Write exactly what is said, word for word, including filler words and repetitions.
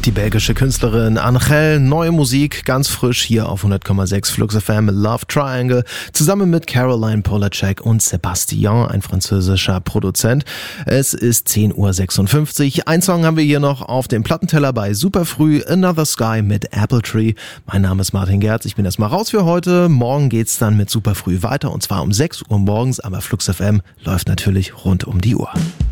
Die belgische Künstlerin Angèle, neue Musik, ganz frisch hier auf hundert Komma sechs Flux F M, Love Triangle, zusammen mit Caroline Polacek und Sébastien, ein französischer Produzent. Es ist zehn Uhr sechsundfünfzig. Ein Song haben wir hier noch auf dem Plattenteller bei Superfrüh, Another Sky mit Apple Tree. Mein Name ist Martin Gerz, ich bin erstmal raus für heute. Morgen geht's dann mit Superfrüh weiter und zwar um sechs Uhr morgens, aber Flux F M läuft natürlich rund um die Uhr.